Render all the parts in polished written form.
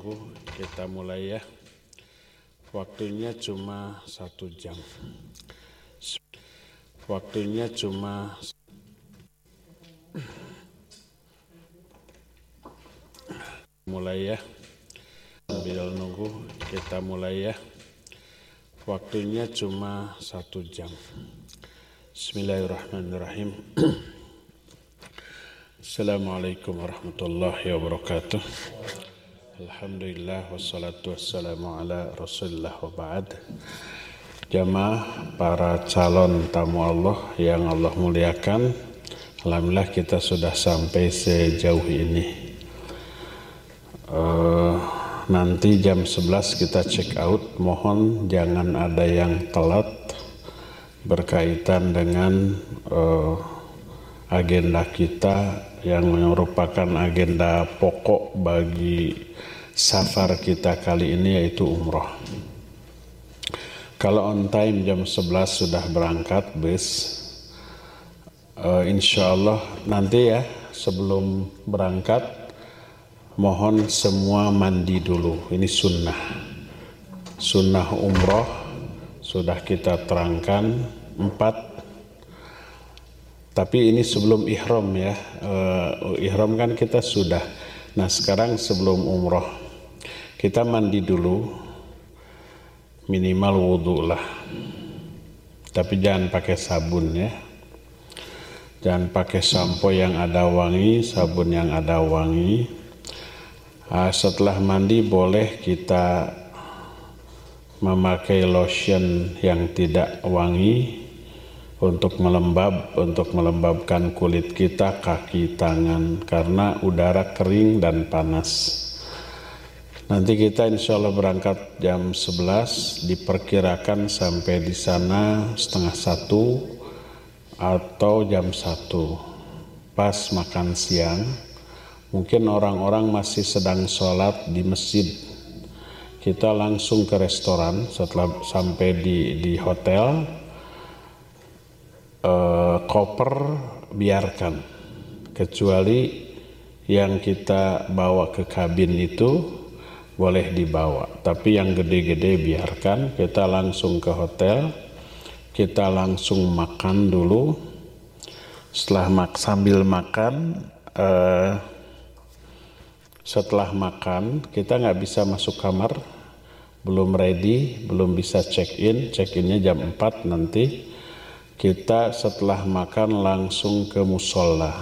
nunggu, kita mulai ya. Waktunya cuma 1 jam. Waktunya cuma mulai ya. Sambil nunggu, kita mulai ya. Waktunya cuma 1 jam. Bismillahirrahmanirrahim. Assalamualaikum warahmatullahi wabarakatuh. Alhamdulillah wassalatu wassalamu ala rasulillah wa ba'd. Jamaah para calon tamu Allah yang Allah muliakan, alhamdulillah kita sudah sampai sejauh ini. Nanti jam 11 kita check out. Mohon jangan ada yang telat berkaitan dengan agenda kita yang merupakan agenda pokok bagi safar kita kali ini, yaitu umroh. Kalau on time jam 11 sudah berangkat bus, insya Allah nanti ya sebelum berangkat mohon semua mandi dulu. Ini sunnah umroh sudah kita terangkan 4. Tapi ini sebelum ihram ya. Ihram kan kita sudah. Nah sekarang sebelum umroh kita mandi dulu, minimal wudhu lah. Tapi jangan pakai sabun ya. Jangan pakai sampo yang ada wangi, sabun yang ada wangi. Setelah mandi boleh kita memakai lotion yang tidak wangi untuk melembabkan kulit kita, kaki, tangan, karena udara kering dan panas. Nanti kita insya Allah berangkat jam 11, diperkirakan sampai di sana 12:30 atau jam 1 pas makan siang. Mungkin orang-orang masih sedang sholat di masjid, kita langsung ke restoran. Setelah sampai di hotel, koper biarkan, kecuali yang kita bawa ke kabin itu boleh dibawa, tapi yang gede-gede biarkan. Kita langsung ke hotel, kita langsung makan dulu. Sambil makan, setelah makan kita nggak bisa masuk kamar, belum ready, belum bisa check-innya jam 4 nanti. Kita setelah makan langsung ke musola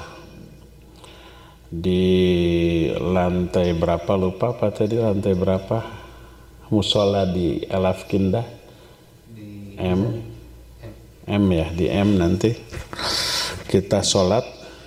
di lantai berapa, lupa apa tadi, lantai berapa musola di Alafkinda, M ya, di M. Nanti kita sholat.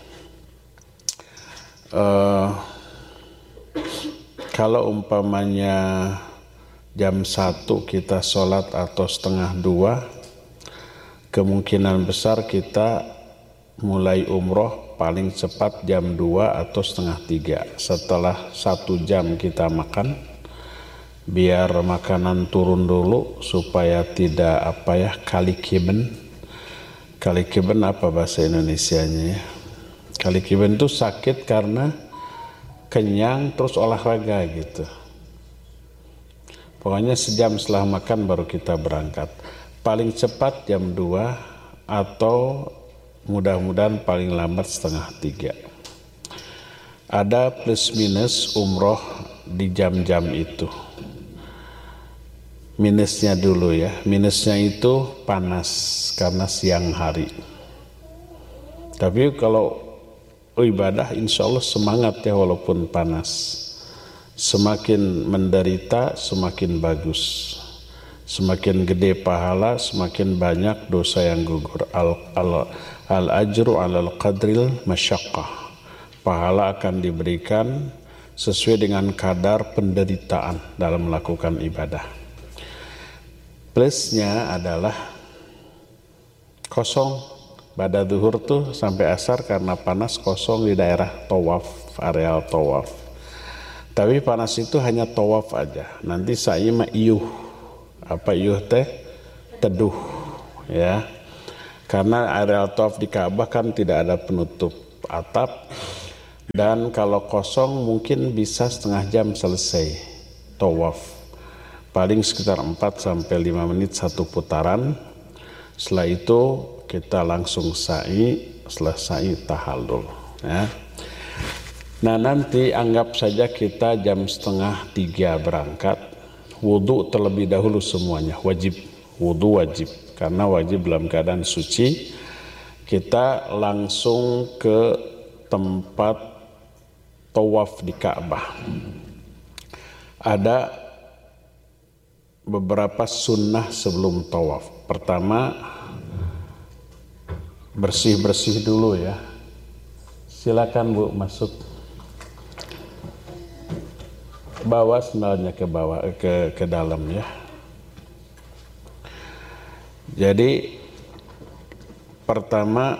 Kalau umpamanya jam 1 kita sholat atau 1:30, kemungkinan besar kita mulai umroh paling cepat jam 2 atau 2:30. Setelah 1 jam kita makan, biar makanan turun dulu supaya tidak kalikiben. Kalikiben apa bahasa Indonesianya ya? Kalikiben itu sakit karena kenyang terus olahraga gitu. Pokoknya sejam setelah makan baru kita berangkat. Paling cepat jam 2 atau mudah-mudahan paling lambat 2:30. Ada plus minus umroh di jam-jam itu. Minusnya dulu ya. Minusnya itu panas karena siang hari. Tapi kalau ibadah insya Allah semangat ya walaupun panas. Semakin menderita semakin bagus. Semakin gede pahala, semakin banyak dosa yang gugur. Al-ajru alal qadril masyaqqah. Pahala akan diberikan sesuai dengan kadar penderitaan dalam melakukan ibadah. Plusnya adalah kosong. Pada zuhur tuh sampai asar karena panas, kosong di daerah tawaf, areal tawaf. Tapi panas itu hanya tawaf aja. Nanti sa'i mah iyuh. Apa iyuh teh? Teduh ya. Karena areal tawaf di Ka'bah kan tidak ada penutup atap, dan kalau kosong mungkin bisa 1/2 jam selesai. tawaf. Paling sekitar 4-5 menit satu putaran. Setelah itu kita langsung sa'i, setelah sa'i tahallul ya. Nah nanti anggap saja kita jam 2:30 berangkat, wudu terlebih dahulu semuanya, wajib, wudu wajib, karena wajib dalam keadaan suci. Kita langsung ke tempat tawaf di Ka'bah. Ada beberapa sunnah sebelum tawaf. Pertama, bersih-bersih dulu ya. Silakan Bu masuk. Bawa sendalnya ke bawah, ke dalam ya. Jadi pertama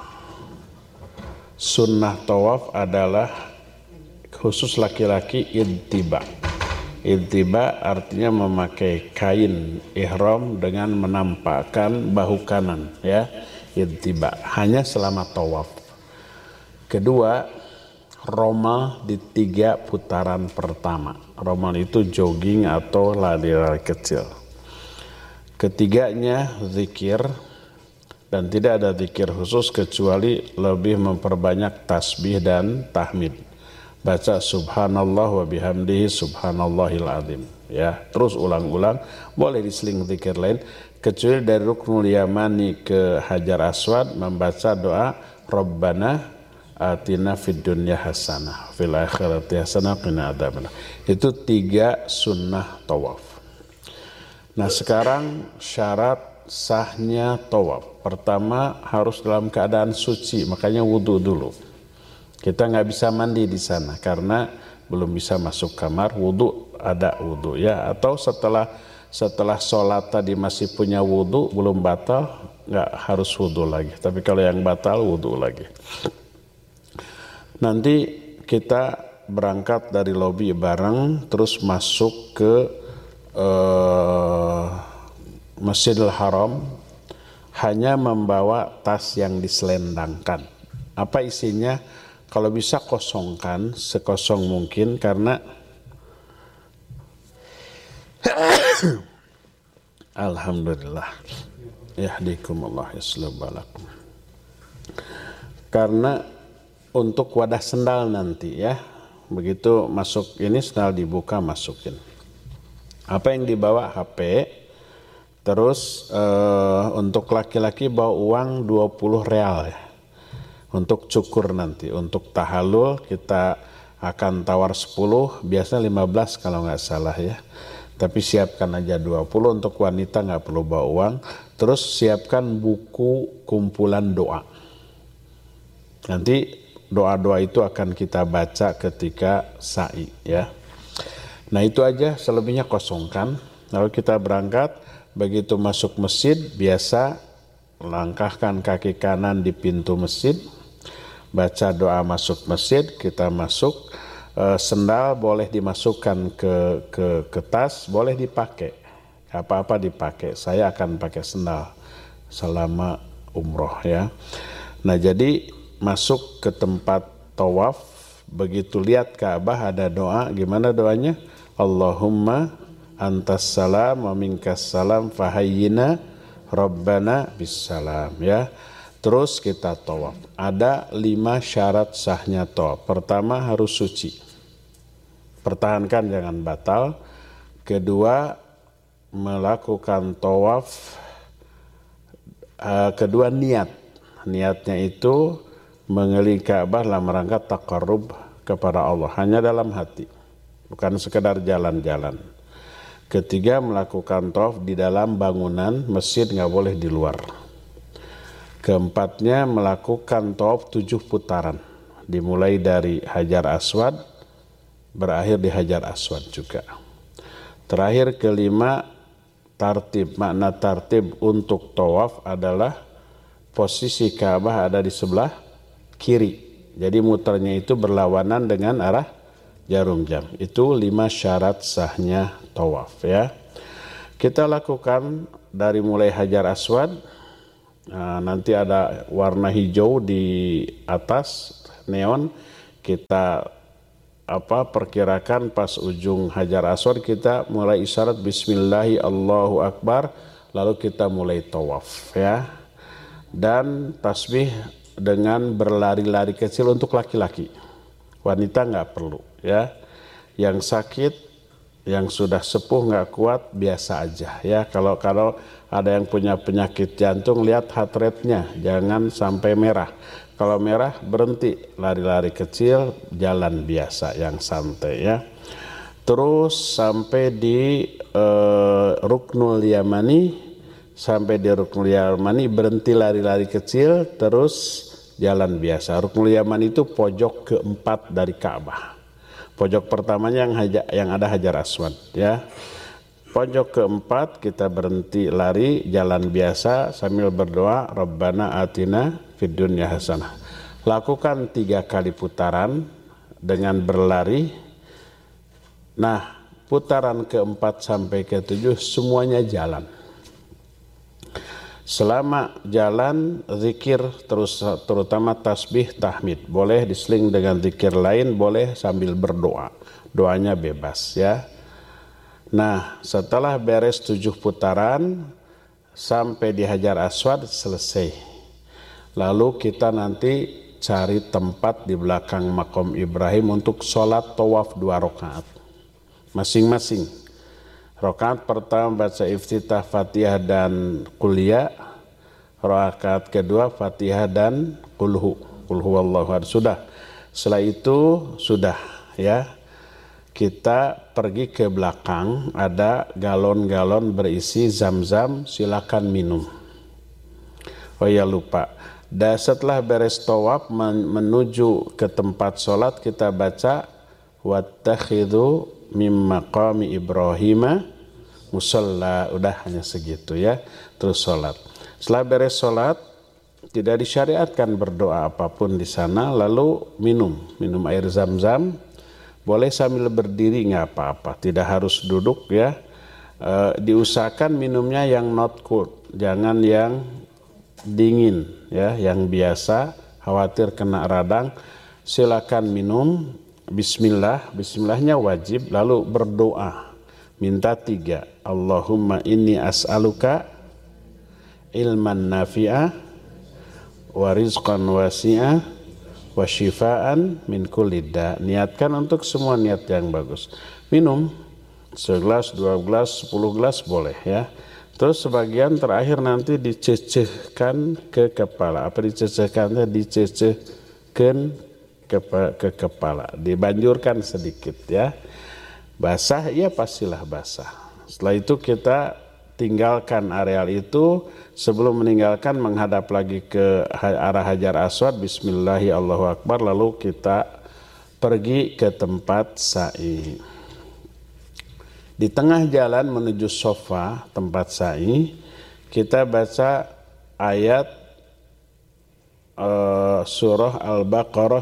sunnah tawaf adalah khusus laki-laki intiba. Intiba artinya memakai kain ihram dengan menampakkan bahu kanan ya. Intiba hanya selama tawaf. Kedua, romal di 3 putaran pertama. Romal itu jogging atau lari-lari kecil. Ketiganya zikir, dan tidak ada zikir khusus kecuali lebih memperbanyak tasbih dan tahmid. Baca subhanallah wa bihamdihi subhanallahil azim ya. Terus ulang-ulang, boleh diseling zikir lain kecuali dari Ruknul Yamani ke Hajar Aswad membaca doa Rabbana atina fid dunya hasanah fil akhirati hasanah qina adzabannar. Itu 3 sunnah tawaf. Nah sekarang syarat sahnya tawaf. Pertama harus dalam keadaan suci, makanya wudu dulu. Kita nggak bisa mandi di sana karena belum bisa masuk kamar. Wudu ada wudu ya, atau setelah sholat tadi masih punya wudu belum batal, nggak harus wudu lagi. Tapi kalau yang batal wudu lagi. Nanti kita berangkat dari lobi bareng, terus masuk ke Masjidil Haram, hanya membawa tas yang diselendangkan. Apa isinya? Kalau bisa kosongkan sekosong mungkin, karena alhamdulillah yahdikumullah yaslih balakum. Karena untuk wadah sendal nanti ya, begitu masuk ini sendal dibuka masukin. Apa yang dibawa? HP. Terus untuk laki-laki bawa uang 20 real ya, untuk cukur nanti. Untuk tahallul kita akan tawar 10, biasanya 15 kalau nggak salah ya. Tapi siapkan aja 20, untuk wanita nggak perlu bawa uang. Terus siapkan buku kumpulan doa. Nanti doa-doa itu akan kita baca ketika sa'i ya. Nah itu aja, selebihnya kosongkan. Lalu kita berangkat, begitu masuk masjid biasa langkahkan kaki kanan di pintu masjid, baca doa masuk masjid, kita masuk. Sendal boleh dimasukkan ke tas, boleh dipakai. Apa-apa dipakai. Saya akan pakai sendal selama umroh ya. Nah jadi masuk ke tempat tawaf, begitu lihat Ka'bah ada doa. Gimana doanya? Allahumma antas salam wa minkas salam fahayyina rabbana bissalam ya. Terus kita tawaf. Ada 5 syarat sahnya tawaf. Pertama harus suci, pertahankan jangan batal. Kedua melakukan tawaf. Kedua niatnya itu mengelilingi Ka'bah dalam rangka taqarrub kepada Allah, hanya dalam hati, bukan sekedar jalan-jalan. Ketiga melakukan tawaf di dalam bangunan masjid, nggak boleh di luar. Keempatnya melakukan tawaf 7 putaran, dimulai dari Hajar Aswad berakhir di Hajar Aswad juga. Terakhir kelima tartib. Makna tartib untuk tawaf adalah posisi Ka'bah ada di sebelah kiri, jadi muternya itu berlawanan dengan arah jarum jam. Itu 5 syarat sahnya tawaf ya. Kita lakukan dari mulai Hajar Aswad. Nanti ada warna hijau di atas neon, kita perkirakan pas ujung Hajar Aswad kita mulai isyarat Bismillahi Allahu Akbar, lalu kita mulai tawaf ya. Dan tasbih dengan berlari-lari kecil untuk laki-laki, wanita nggak perlu ya. Yang sakit, yang sudah sepuh nggak kuat biasa aja ya. Kalau ada yang punya penyakit jantung, lihat heart rate-nya jangan sampai merah. Kalau merah berhenti, lari-lari kecil, jalan biasa yang santai ya. Terus sampai di Ruknul Yamani, berhenti lari-lari kecil, terus jalan biasa. Ruknul Yamani itu pojok keempat dari Ka'bah. Pojok pertamanya yang ada Hajar Aswad ya. Pojok keempat kita berhenti lari, jalan biasa sambil berdoa Rabbana atina fid dunya hasanah. Lakukan 3 kali putaran dengan berlari. Nah, putaran keempat sampai ke-7 semuanya jalan. Selama jalan zikir terus, terutama tasbih tahmid. Boleh diseling dengan zikir lain, boleh sambil berdoa. Doanya bebas ya. Nah, setelah beres 7 putaran sampai di Hajar Aswad selesai. Lalu kita nanti cari tempat di belakang Maqam Ibrahim untuk sholat tawaf 2 rakaat masing-masing. Rakaat pertama baca iftitah Fatihah dan Qul-ya. Rakaat kedua Fatihah dan Qul huwallahu ahad. Sudah. Setelah itu sudah ya. Kita pergi ke belakang, ada galon-galon berisi zam-zam, silakan minum. Oh ya lupa. Dan setelah beres tawaf menuju ke tempat sholat, kita baca wattakhidhu mim maqami Ibrahim musalla. Udah hanya segitu ya. Terus sholat. Setelah beres sholat, tidak disyariatkan berdoa apapun di sana, lalu minum air zam-zam. Boleh sambil berdiri nggak apa-apa, tidak harus duduk ya. Diusahakan minumnya yang not cold, jangan yang dingin ya, yang biasa, khawatir kena radang. Silakan minum, bismillahnya wajib, lalu berdoa. Minta 3, Allahumma inni as'aluka ilman nafi'ah wa rizqan wasi'ah wa syifaan min kulli da. Niatkan untuk semua niat yang bagus. Minum 1 gelas, 2 gelas, 10 gelas boleh ya. Terus sebagian terakhir nanti dicecehkan ke kepala. Apa dicecehkannya? Dicecehkan ke kepala. Dibanjurkan sedikit ya. Basah, ya pastilah basah. Setelah itu kita tinggalkan areal itu. Sebelum meninggalkan menghadap lagi ke arah Hajar Aswad, Bismillahi Allahu Akbar, lalu kita pergi ke tempat sa'i. Di tengah jalan menuju Sofa, tempat sa'i, kita baca ayat surah Al-Baqarah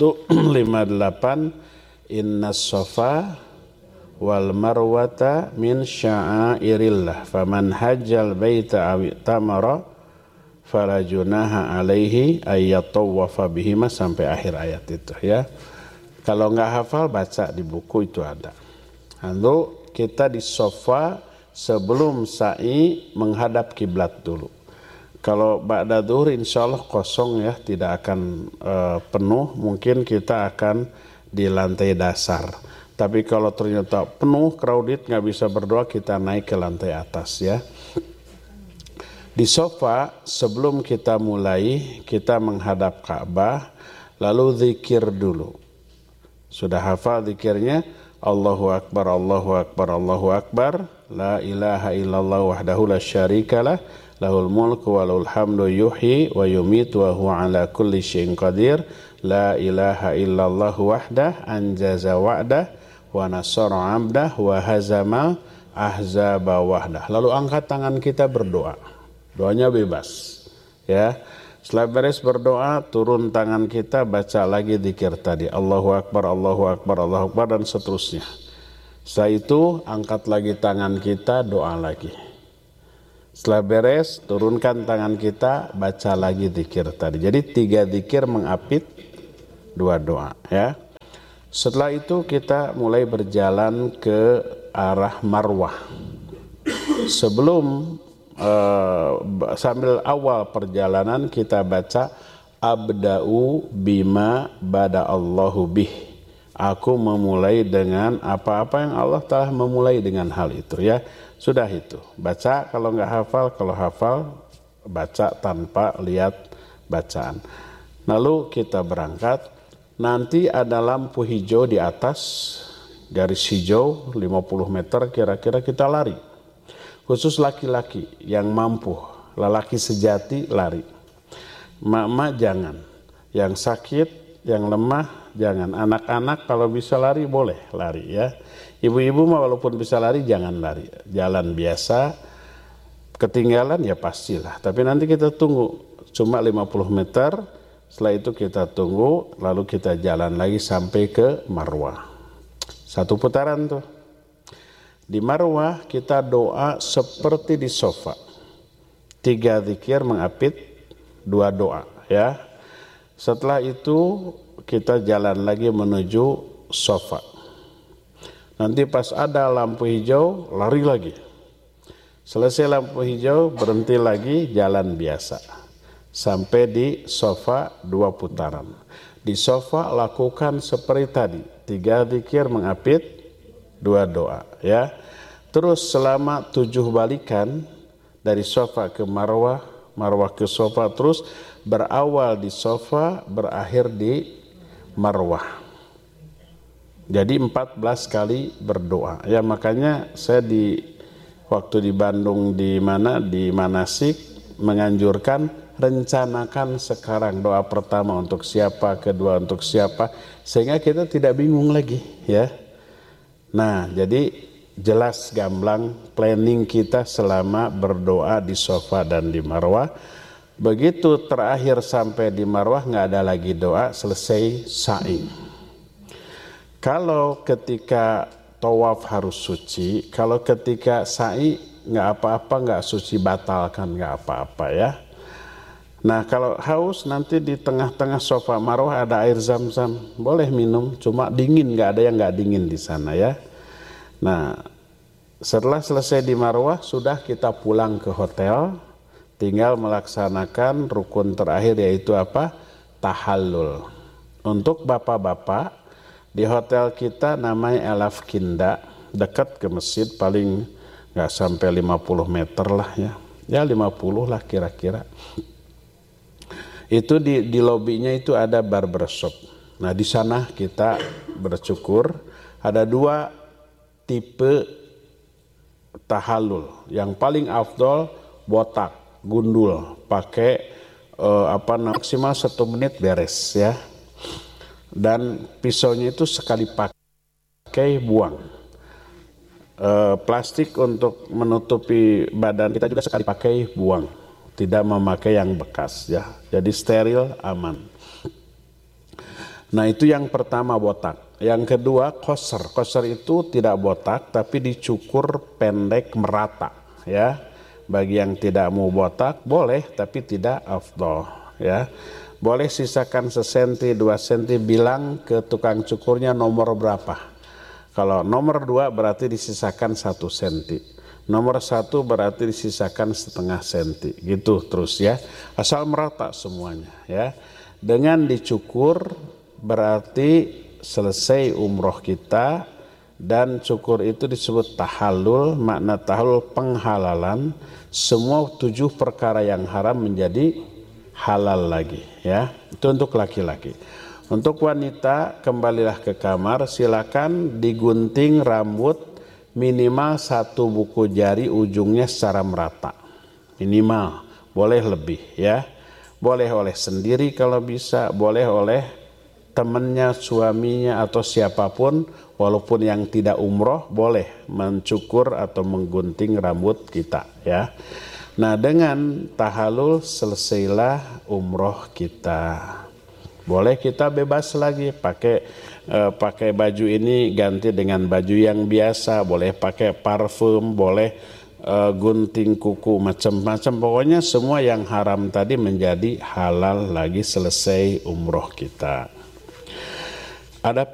158, Inna Sofa wal marwata min sya'airillah faman hajjal baita aw tamara fala junaha alaihi ayyatawafa bihima, sampai akhir ayat itu ya. Kalau nggak hafal baca di buku itu ada. Lalu kita di Sofa sebelum sa'i menghadap kiblat dulu. Kalau ba'da zuhur insyaallah kosong ya, tidak akan penuh, mungkin kita akan di lantai dasar. Tapi kalau ternyata penuh, crowded, nggak bisa berdoa, kita naik ke lantai atas ya. Di Sofa, sebelum kita mulai, kita menghadap Ka'bah, lalu zikir dulu. Sudah hafal zikirnya? Allahu Akbar, Allahu Akbar, Allahu Akbar, La ilaha illallah wahdahu la syarikalah, lahul mulku wa lahul hamdu yuhyi wa yumitu wa huwa ala kulli syai'in qadir, La ilaha illallah wahdah anjaza wa'dah, wa nasara abdah wa hazama ahzaba wahdah. Lalu angkat tangan kita berdoa. Doanya bebas ya. Setelah beres berdoa, turun tangan kita, baca lagi zikir tadi, Allahu Akbar, Allahu Akbar, Allahu Akbar, dan seterusnya. Setelah itu angkat lagi tangan kita, doa lagi. Setelah beres, turunkan tangan kita, baca lagi zikir tadi. Jadi 3 zikir mengapit 2 doa ya. Setelah itu kita mulai berjalan ke arah Marwah. Sebelum sambil awal perjalanan kita baca abda'u bima bada'allahu bih. Aku memulai dengan apa-apa yang Allah telah memulai dengan hal itu, ya. Sudah itu. Baca kalau nggak hafal, kalau hafal baca tanpa lihat bacaan. Lalu kita berangkat. Nanti ada lampu hijau di atas, garis hijau 50 meter kira-kira kita lari. Khusus laki-laki yang mampu, lelaki sejati lari. Mak-mak jangan, yang sakit, yang lemah jangan. Anak-anak kalau bisa lari boleh lari, ya. Ibu-ibu mah walaupun bisa lari jangan lari. Jalan biasa, ketinggalan ya pastilah. Tapi nanti kita tunggu cuma 50 meter. Setelah itu kita tunggu, lalu kita jalan lagi sampai ke Marwah. Satu putaran tuh. Di Marwah kita doa seperti di Sofa. 3 zikir mengapit, 2 doa, ya. Setelah itu kita jalan lagi menuju Sofa. Nanti pas ada lampu hijau, lari lagi. Selesai lampu hijau, berhenti lagi, jalan biasa. Sampai di Sofa 2 putaran. Di Sofa lakukan seperti tadi, 3 zikir mengapit, 2 doa, ya. Terus selama 7 balikan dari Sofa ke Marwah, Marwah ke Sofa, terus berawal di Sofa, berakhir di Marwah. Jadi 14 kali berdoa. Ya, makanya saya waktu di Bandung di Manasik menganjurkan rencanakan sekarang doa pertama untuk siapa, kedua untuk siapa, sehingga kita tidak bingung lagi, ya. Nah, jadi jelas gamblang planning kita selama berdoa di Sofa dan di Marwah. Begitu terakhir sampai di Marwah nggak ada lagi doa, selesai sa'i. Kalau ketika tawaf harus suci, kalau ketika sa'i nggak apa-apa, nggak suci, batalkan nggak apa-apa, ya. Nah, kalau haus nanti di tengah-tengah Sofa Marwah ada air zam-zam, boleh minum, cuma dingin, nggak ada yang nggak dingin di sana, ya. Nah, setelah selesai di Marwah sudah kita pulang ke hotel, tinggal melaksanakan rukun terakhir yaitu apa? Tahallul. Untuk bapak-bapak di hotel kita namanya Elaf Kinda, dekat ke masjid, paling nggak sampai 50 meter lah, ya. Ya 50 lah kira-kira. Itu di lobinya itu ada barbershop. Nah, di sana kita bersyukur ada 2 tipe tahallul. Yang paling afdol botak, gundul, pakai maksimal 1 menit beres, ya. Dan pisaunya itu sekali pakai buang. Plastik untuk menutupi badan kita juga sekali pakai buang. Tidak memakai yang bekas, ya. Jadi steril, aman. Nah, itu yang pertama botak. Yang kedua qasr. Qasr itu tidak botak tapi dicukur pendek merata, ya. Bagi yang tidak mau botak boleh tapi tidak afdol, ya. Boleh sisakan 1 senti, 2 senti, bilang ke tukang cukurnya nomor berapa. Kalau nomor 2 berarti disisakan 1 senti. Nomor 1 berarti disisakan 1/2 senti, gitu terus, ya. Asal merata semuanya, ya. Dengan dicukur berarti selesai umroh kita, dan cukur itu disebut tahallul. Makna tahallul penghalalan, semua 7 perkara yang haram menjadi halal lagi, ya. Itu untuk laki-laki. Untuk wanita kembalilah ke kamar, silakan digunting rambut minimal 1 buku jari ujungnya secara merata, minimal, boleh lebih, ya. Boleh oleh sendiri kalau bisa, boleh oleh temannya, suaminya, atau siapapun, walaupun yang tidak umroh boleh mencukur atau menggunting rambut kita, ya. Nah, dengan tahallul selesailah umroh kita. Boleh kita bebas lagi, pakai baju ini ganti dengan baju yang biasa, boleh pakai parfum, boleh gunting kuku, macam-macam. Pokoknya semua yang haram tadi menjadi halal lagi selesai umroh kita. Ada